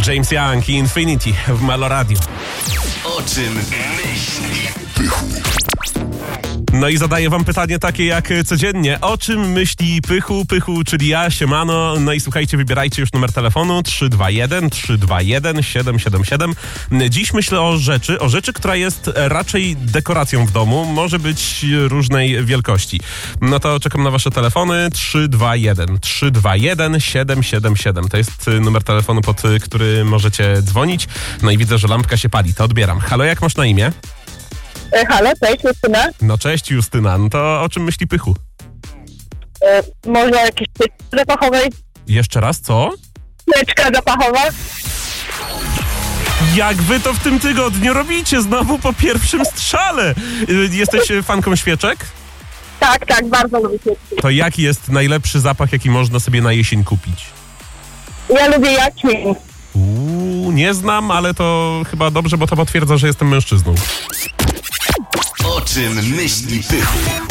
James Young i Infinity w Melo Radio. O czym myśli Pychu? No i zadaję wam pytanie takie jak codziennie. O czym myśli Pychu? Pychu, czyli ja, siemano. No i słuchajcie, wybierajcie już numer telefonu 321 777. Dziś myślę o rzeczy, która jest raczej dekoracją w domu. Może być różnej wielkości. No to czekam na wasze telefony. 321 777. To jest numer telefonu, pod który możecie dzwonić. No i widzę, że lampka się pali. To odbieram. Halo, jak masz na imię? Halo, cześć, Justyna. No cześć, Justyna. No to o czym myśli Pychu? Może jakieś świeczka zapachowej? Jeszcze raz, co? Świeczka zapachowa? Jak wy to w tym tygodniu robicie? Znowu po pierwszym strzale. Jesteś fanką świeczek? Tak, bardzo lubię świeczki. To jaki jest najlepszy zapach, jaki można sobie na jesień kupić? Ja lubię jaśmin. Nie znam, ale to chyba dobrze, bo to potwierdza, że jestem mężczyzną. O czym myśli Pychu?